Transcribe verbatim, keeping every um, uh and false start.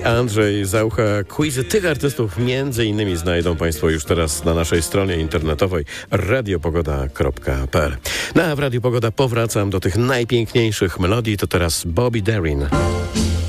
Andrzej Zaucha. Quizy tych artystów między innymi znajdą Państwo już teraz na naszej stronie internetowej radiopogoda kropka p l. No a w Radiu Pogoda powracam do tych najpiękniejszych melodii. To teraz Bobby Darin.